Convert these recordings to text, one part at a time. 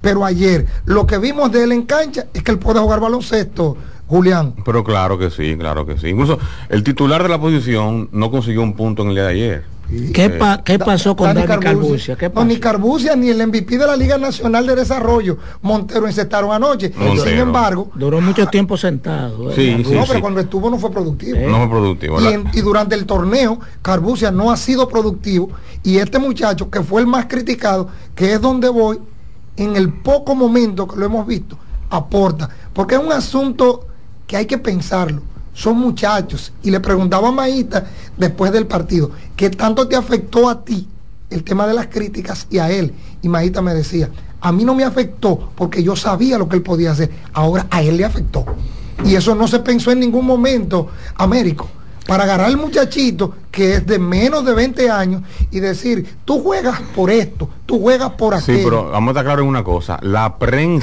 Pero ayer, lo que vimos de él en cancha es que él puede jugar baloncesto, Julián. Pero claro que sí, claro que sí. Incluso el titular de la posición no consiguió un punto en el día de ayer. ¿Qué pasó con Dani Carbucia? Ni Carbucia ni el MVP de la Liga Nacional de Desarrollo Montero encestaron anoche. Sin embargo, duró mucho tiempo sentado. Pero cuando estuvo no fue productivo. No fue productivo. Y durante el torneo, Carbucia no ha sido productivo. Y este muchacho, que fue el más criticado, que es donde voy, en el poco momento que lo hemos visto, aporta. Porque es un asunto que hay que pensarlo. Son muchachos. Y le preguntaba a Maíta después del partido, ¿qué tanto te afectó a ti el tema de las críticas y a él? Y Maíta me decía, a mí no me afectó porque yo sabía lo que él podía hacer. Ahora a él le afectó. Y eso no se pensó en ningún momento, Américo, para agarrar al muchachito que es de menos de 20 años y decir, tú juegas por esto, tú juegas por aquello. Sí, pero vamos a estar claros en una cosa, la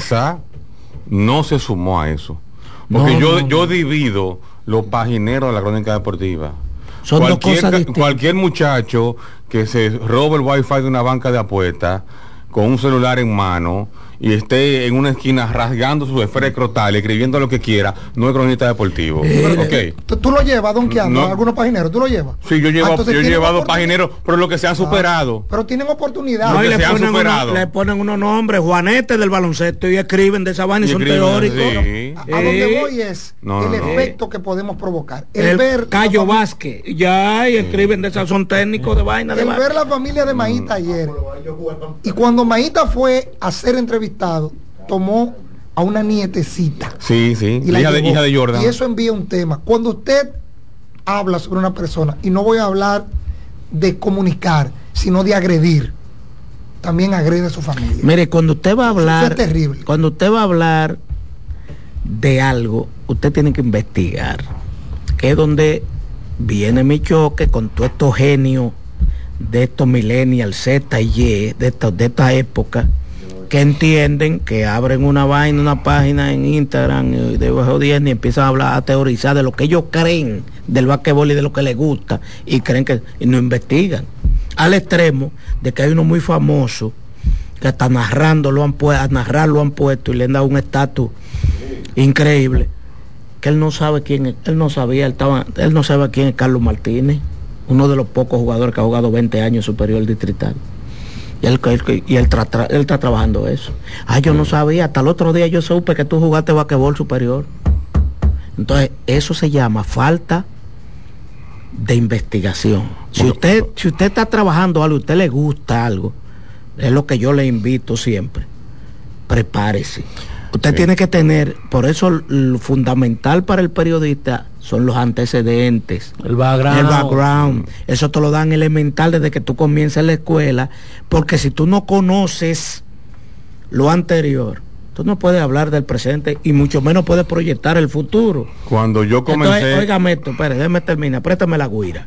prensa no se sumó a eso. Porque yo divido los pagineros de la crónica deportiva. Son dos cosas distintas. Cualquier muchacho que se robe el wifi de una banca de apuestas con un celular en mano y esté en una esquina rasgando su esfera escrotal, escribiendo lo que quiera, no es cronista deportivo. ¿Tú lo llevas donkeando a algunos pagineros? ¿Tú lo llevas? Sí, yo he llevado pagineros, pero los que se han superado. Pero tienen oportunidad. No, y le ponen unos nombres, Juanete del baloncesto, y escriben de esa vaina y son teóricos. Sí. A donde voy es el efecto que podemos provocar. El ver Cayo Vázquez, y escriben de esas, son técnicos de vaina. El ver la familia de Maíta ayer. Y cuando Maíta fue a ser entrevistado, tomó a una nietecita. Sí, hija de Jordan. Y eso envía un tema. Cuando usted habla sobre una persona, y no voy a hablar de comunicar, sino de agredir, también agrede a su familia. Mire, cuando usted va a hablar, eso es terrible. Cuando usted va a hablar de algo, usted tiene que investigar, que es donde viene mi choque con todos estos genios de estos millennials, Z y Y, de esta época, que entienden que abren una vaina, una página en Instagram y de jodiendo y empiezan a hablar, a teorizar de lo que ellos creen del basquetbol y de lo que les gusta, y creen que y no investigan, al extremo de que hay uno muy famoso que hasta narrando lo han puesto y le han dado un estatus increíble, que él no sabe quién es, él no sabe quién es Carlos Martínez, uno de los pocos jugadores que ha jugado 20 años superior distrital. Y él está trabajando eso. Yo no sabía, hasta el otro día yo supe que tú jugaste basquetbol superior. Entonces, eso se llama falta de investigación. Si usted está trabajando algo, a usted le gusta algo, es lo que yo le invito siempre, prepárese. Usted tiene que tener, por eso lo fundamental para el periodista son los antecedentes, el background. Eso te lo dan elemental desde que tú comienzas la escuela, porque si tú no conoces lo anterior, tú no puedes hablar del presente y mucho menos puedes proyectar el futuro. Cuando yo comencé... Entonces, óigame esto, espere, déjeme terminar, préstame la guira.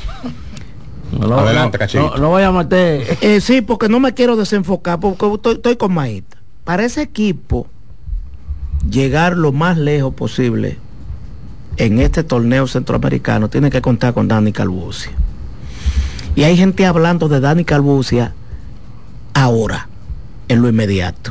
Adelante, Cachito. No voy a meter... sí, porque no me quiero desenfocar, porque estoy con Maíta. Para ese equipo llegar lo más lejos posible en este torneo centroamericano tiene que contar con Dani Carbucia, y hay gente hablando de Dani Carbucia ahora, en lo inmediato,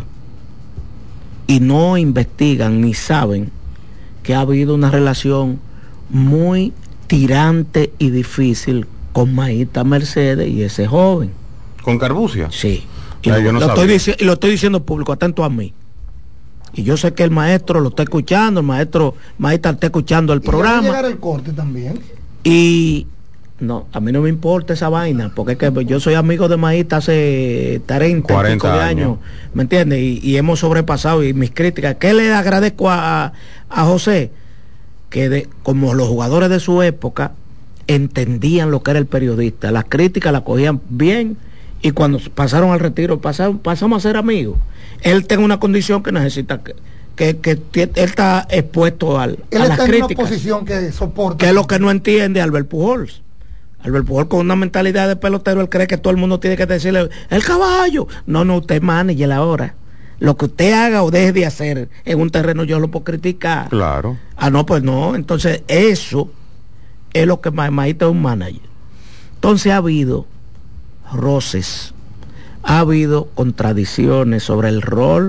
y no investigan ni saben que ha habido una relación muy tirante y difícil con Maíta Mercedes y ese joven. ¿Con Carbucia? Sí, y lo estoy diciendo público, atento a mí. Y yo sé que el maestro lo está escuchando, el maestro Maíta está escuchando el programa. ¿Y va a llegar el corte también? Y no, a mí no me importa esa vaina, porque es que yo soy amigo de Maíta hace 40 años, ¿me entiendes? Y hemos sobrepasado y mis críticas. ¿Qué le agradezco a José? Que como los jugadores de su época entendían lo que era el periodista, las críticas las cogían bien, y cuando pasaron al retiro pasamos a ser amigos. Él tiene una condición que necesita que él está expuesto a las críticas. Él está en una posición que soporta. Que es lo que no entiende Albert Pujols. Albert Pujols, con una mentalidad de pelotero, él cree que todo el mundo tiene que decirle el caballo. No, usted manager ahora. Lo que usted haga o deje de hacer en un terreno, yo lo puedo criticar. Claro. No, pues no. Entonces eso es lo que Maíta es un manager. Entonces ha habido roces, ha habido contradicciones sobre el rol